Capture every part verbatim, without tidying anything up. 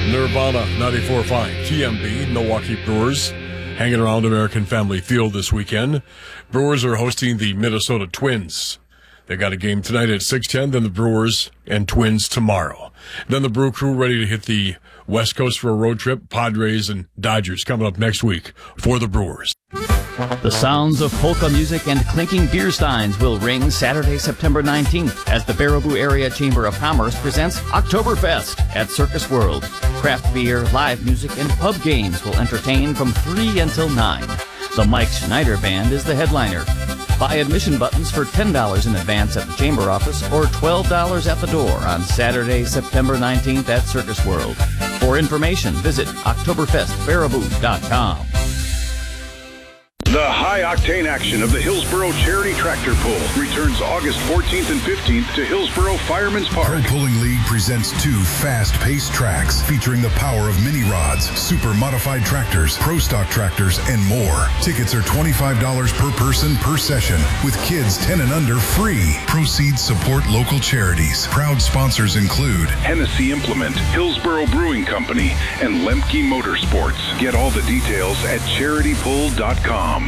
Nirvana ninety-four point five T M B, Milwaukee Brewers, hanging around American Family Field this weekend. Brewers are hosting the Minnesota Twins. They got a game tonight at six ten, then the Brewers and Twins tomorrow. Then the Brew Crew ready to hit the West Coast for a road trip. Padres and Dodgers coming up next week for the Brewers. The sounds of polka music and clinking beer steins will ring Saturday, September nineteenth as the Baraboo Area Chamber of Commerce presents Oktoberfest at Circus World. Craft beer, live music, and pub games will entertain from three until nine. The Mike Schneider Band is the headliner. Buy admission buttons for ten dollars in advance at the Chamber office or twelve dollars at the door on Saturday, September nineteenth at Circus World. For information, visit Oktoberfest Baraboo dot com. The high-octane action of the Hillsboro Charity Tractor Pull returns August fourteenth and fifteenth to Hillsboro Fireman's Park. Pro Pulling League presents two fast-paced tracks featuring the power of mini rods, super modified tractors, pro stock tractors, and more. Tickets are twenty-five dollars per person per session, with kids ten and under free. Proceeds support local charities. Proud sponsors include Hennessy Implement, Hillsboro Brewing Company, and Lemke Motorsports. Get all the details at charity pull dot com.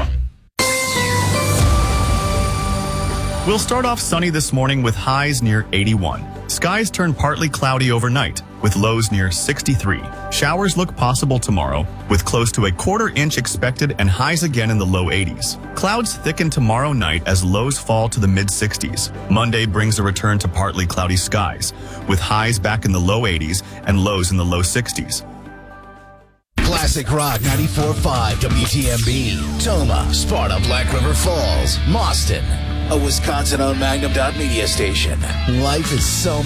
We'll start off sunny this morning with highs near eighty-one. Skies turn partly cloudy overnight with lows near sixty-three. Showers look possible tomorrow with close to a quarter inch expected and highs again in the low eighties. Clouds thicken tomorrow night as lows fall to the mid sixties. Monday brings a return to partly cloudy skies with highs back in the low eighties and lows in the low sixties. Classic Rock ninety-four point five W T M B, Toma, Sparta, Black River Falls, Mauston, a Wisconsin-owned Magnum Dot Media station. Life is so